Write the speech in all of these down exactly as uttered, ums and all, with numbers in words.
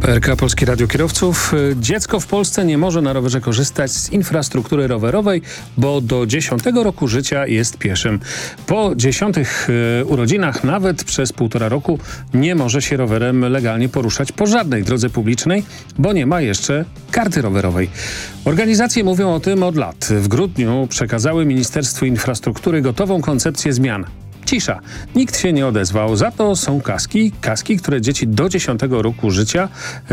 P R K Polskie Radio Kierowców. Dziecko w Polsce nie może na rowerze korzystać z infrastruktury rowerowej, bo do dziesiątego roku życia jest pieszym. Po dziesiątych e, urodzinach nawet przez półtora roku nie może się rowerem legalnie poruszać po żadnej drodze publicznej, bo nie ma jeszcze karty rowerowej. Organizacje mówią o tym od lat. W grudniu przekazały Ministerstwu Infrastruktury gotową koncepcję zmian. Cisza. Nikt się nie odezwał. Za to są kaski, kaski, które dzieci do dziesiątego roku życia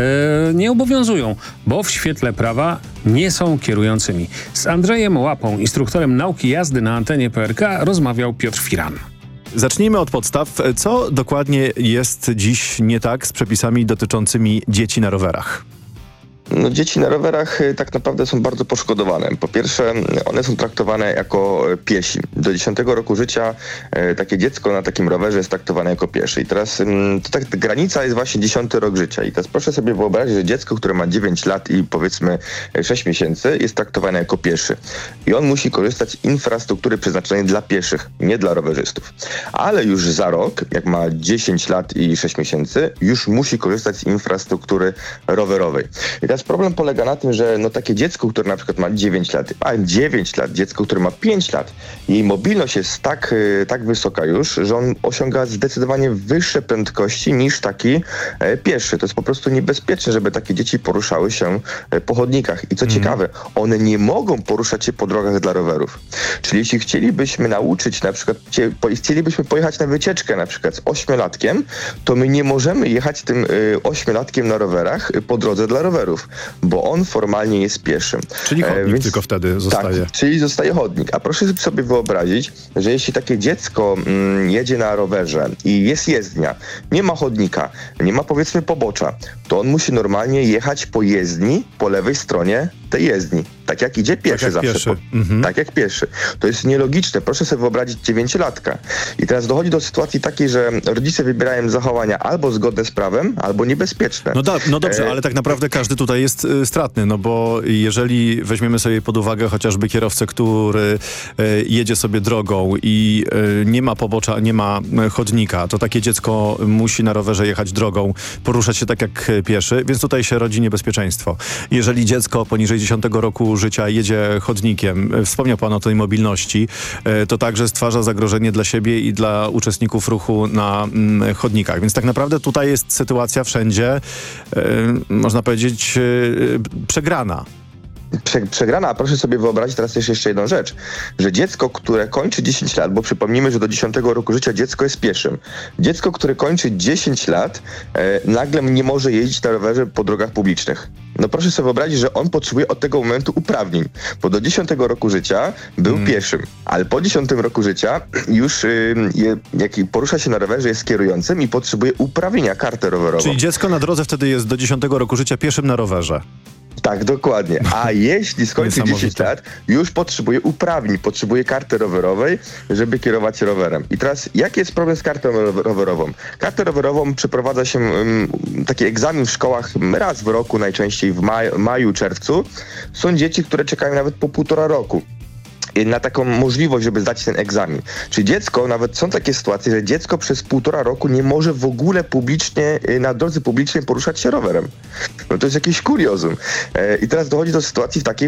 e, nie obowiązują, bo w świetle prawa nie są kierującymi. Z Andrzejem Łapą, instruktorem nauki jazdy na antenie P R K, rozmawiał Piotr Firan. Zacznijmy od podstaw. Co dokładnie jest dziś nie tak z przepisami dotyczącymi dzieci na rowerach? No, dzieci na rowerach tak naprawdę są bardzo poszkodowane. Po pierwsze, one są traktowane jako piesi. Do dziesiątego roku życia e, takie dziecko na takim rowerze jest traktowane jako pieszy. I teraz m, to tak, ta granica jest właśnie dziesiąty rok życia. I teraz proszę sobie wyobrazić, że dziecko, które ma dziewięć lat i powiedzmy sześć miesięcy, jest traktowane jako pieszy. I on musi korzystać z infrastruktury przeznaczonej dla pieszych, nie dla rowerzystów. Ale już za rok, jak ma dziesięć lat i sześć miesięcy, już musi korzystać z infrastruktury rowerowej. I teraz problem polega na tym, że no takie dziecko, które na przykład ma dziewięć lat, a dziewięć lat, dziecko, które ma pięć lat, jej mobilność jest tak, tak wysoka już, że on osiąga zdecydowanie wyższe prędkości niż taki e, pieszy. To jest po prostu niebezpieczne, żeby takie dzieci poruszały się e, po chodnikach. I co mm. ciekawe, one nie mogą poruszać się po drogach dla rowerów. Czyli jeśli chcielibyśmy nauczyć, na przykład cie, po, chcielibyśmy pojechać na wycieczkę na przykład z ośmiolatkiem, to my nie możemy jechać tym e, ośmiolatkiem na rowerach e, po drodze dla rowerów, bo on formalnie jest pieszym. Czyli chodnik e, więc, tylko wtedy zostaje. Tak, czyli zostaje chodnik. A proszę sobie wyobrazić, że jeśli takie dziecko mm, jedzie na rowerze i jest jezdnia, nie ma chodnika, nie ma powiedzmy pobocza, to on musi normalnie jechać po jezdni po lewej stronie tej jezdni. Tak jak idzie pieszy tak jak zawsze. Pieszy. Po, mhm. Tak jak pieszy. To jest nielogiczne. Proszę sobie wyobrazić dziewięciolatka. I teraz dochodzi do sytuacji takiej, że rodzice wybierają zachowania albo zgodne z prawem, albo niebezpieczne. No, da, no dobrze, e... ale tak naprawdę każdy tutaj jest y, stratny, no bo jeżeli weźmiemy sobie pod uwagę chociażby kierowcę, który y, jedzie sobie drogą i y, nie ma pobocza, nie ma chodnika, to takie dziecko musi na rowerze jechać drogą, poruszać się tak jak pieszy, więc tutaj się rodzi niebezpieczeństwo. Jeżeli dziecko poniżej dziesiątego roku życia jedzie chodnikiem, wspomniał pan o tej mobilności, to także stwarza zagrożenie dla siebie i dla uczestników ruchu na mm, chodnikach. Więc tak naprawdę tutaj jest sytuacja wszędzie, yy, można powiedzieć, yy, przegrana. Prze, przegrana, a proszę sobie wyobrazić teraz też jeszcze jedną rzecz, że dziecko, które kończy dziesięć lat, bo przypomnijmy, że do dziesiątego roku życia dziecko jest pieszym. Dziecko, które kończy dziesięć lat, e, nagle nie może jeździć na rowerze po drogach publicznych. No proszę sobie wyobrazić, że on potrzebuje od tego momentu uprawnień, bo do dziesiątego roku życia był hmm. pieszym, ale po dziesiątym roku życia już y, je, jak porusza się na rowerze, jest kierującym i potrzebuje uprawnienia, kartę rowerową. Czyli dziecko na drodze wtedy jest do dziesiątego roku życia pieszym na rowerze. Tak, dokładnie. A jeśli skończy dziesięć lat, już potrzebuje uprawnień, potrzebuje karty rowerowej, żeby kierować rowerem. I teraz, jaki jest problem z kartą rowerową? Kartę rowerową przeprowadza się um, taki egzamin w szkołach raz w roku, najczęściej w maju, maju, czerwcu. Są dzieci, które czekają nawet po półtora roku na taką możliwość, żeby zdać ten egzamin. Czyli dziecko, nawet są takie sytuacje, że dziecko przez półtora roku nie może w ogóle publicznie, na drodze publicznej poruszać się rowerem. No to jest jakieś kuriozum. I teraz dochodzi do sytuacji takiej,